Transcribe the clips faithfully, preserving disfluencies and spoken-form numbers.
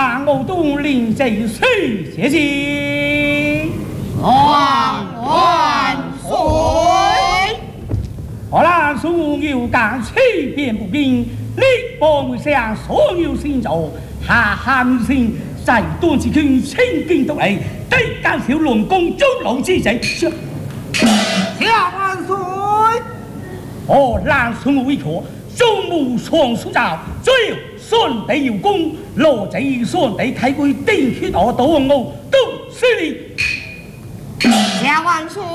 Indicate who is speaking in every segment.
Speaker 1: 让我东临贼水谢谢。
Speaker 2: 万万岁！
Speaker 1: 我让所有干随便不兵，你帮我向所有信众下喊声，在端之军请兵到来，对干小龙宫九龙之贼。
Speaker 2: 下万岁！
Speaker 1: 我让所有一颗中目双苏照，最后顺地有功，罗贼顺地开归定血道道我都是你。
Speaker 2: 下万岁！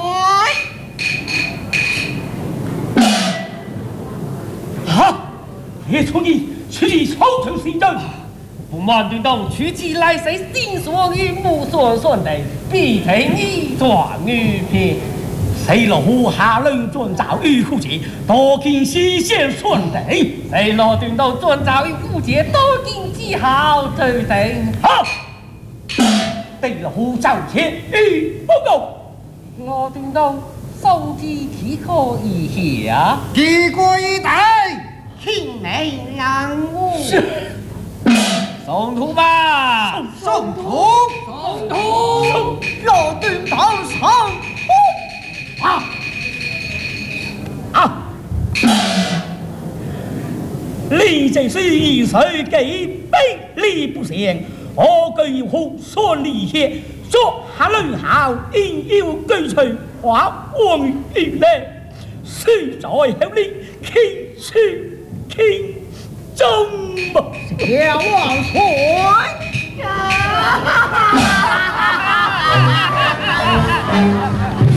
Speaker 1: 好，叶从义取其超城行政，
Speaker 3: 不满对到取其来谁心所与目所顺的，必听你转于篇。
Speaker 1: 谁落户下人遵照与户籍，多见西县顺地。
Speaker 3: 谁落对到遵照与户籍，多见记号对等。
Speaker 1: 好，对了户照前与报告。
Speaker 3: 我听到送机体可以下，
Speaker 2: 帝国一代，听美人物。
Speaker 1: 是。
Speaker 3: 送图吧，
Speaker 2: 送图，
Speaker 3: 送图，
Speaker 2: 若对到上。啊
Speaker 1: 啊！你这是一岁给背力不贤，我跟虎顺利些，说下人好应有跟随，话王于来，虽在后里听去听中吧，
Speaker 2: 下万岁！